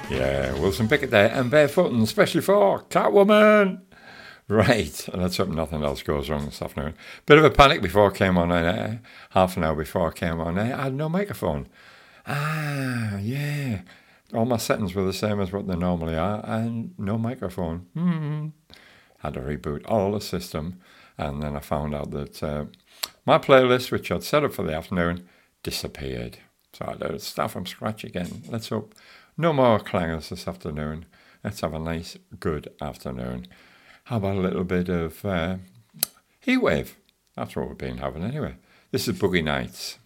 Yeah, Wilson Pickett there, and Barefootin', especially for Catwoman. Right, let's hope nothing else goes wrong this afternoon. Bit of a panic before I came on air, half an hour before I came on air. I had no microphone. Yeah. All my settings were the same as what they normally are, and no microphone. Had to reboot all the system, and then I found out that my playlist, which I'd set up for the afternoon, disappeared. So I had to start from scratch again. Let's hope no more clangers this afternoon. Let's have a nice, good afternoon. How about a little bit of Heatwave? That's what we've been having anyway. This is Boogie Nights.